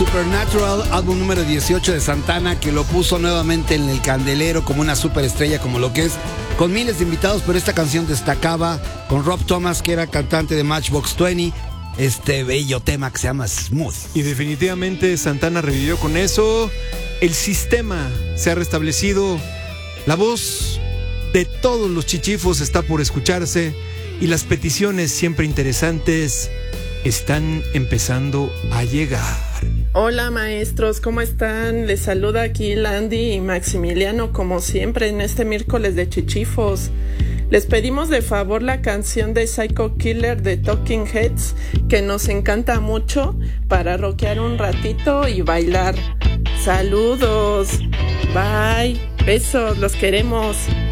Supernatural, álbum número 18 de Santana, que lo puso nuevamente en el candelero como una superestrella, como lo que es, con miles de invitados, pero esta canción destacaba con Rob Thomas, que era cantante de Matchbox 20, este bello tema que se llama Smooth. Y definitivamente Santana revivió con eso. El sistema se ha restablecido. La voz de todos los chichifos está por escucharse y las peticiones siempre interesantes están empezando a llegar. Hola maestros, ¿cómo están? Les saluda aquí Landy y Maximiliano, como siempre en este miércoles de chichifos. Les pedimos de favor la canción de Psycho Killer de Talking Heads, que nos encanta mucho, para rockear un ratito y bailar. Saludos, bye, besos, los queremos.